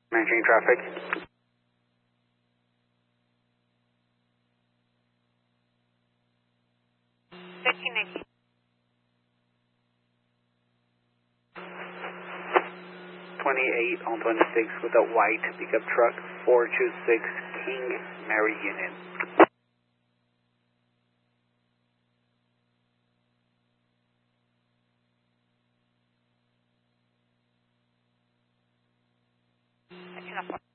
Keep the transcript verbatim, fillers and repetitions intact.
Managing traffic. thirteen nineteen. twenty-eight on twenty-six with a white pickup truck, four two six King Mary Unit. thirteen oh four.